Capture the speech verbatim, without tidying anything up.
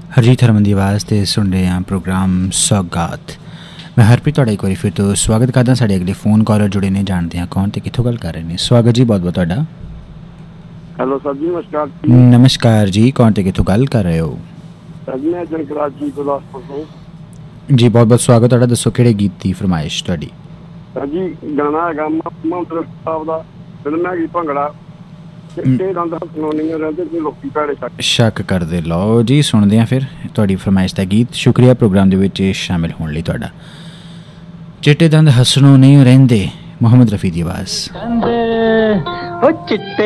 हरजीत हरमन की आवाज़ से सुन रहे हैं प्रोग्राम सौगात। मैं हरप्रीत तुहाडा एक बार फिर तो स्वागत करदा। साडे अगले फोन कॉलर जुड़े ने, जानते हैं कौन ते कित्थों गल कर रहे हैं। स्वागत जी बहुत बहुत तुहाडा। हेलो सर जी, नमस्कार। नमस्कार जी, कौन ते कित्थों गल कर रहे हो? सर मैं जनकराज जी गुरदासपुर तो जी बहुत बहुत स्वागत तुहाडा। दसो किहड़े गीत की फरमाइश तुहाडी? सर जी गाना है मोहम्मद रफी साहब दा, फिल्म है भंगड़ा। चिट्टे दंद हसनोनियां रहिंदे ते लोकी भैड़े शक शक करदे। लो जी सुनदे हैं फिर तुहाडी फरमाइश दा गीत। शुक्रिया प्रोग्राम दे विच शामिल होने लई तुहाडा। चिट्टे दंद हसनों नहीं रहिंदे, मोहम्मद रफी दी आवाज़।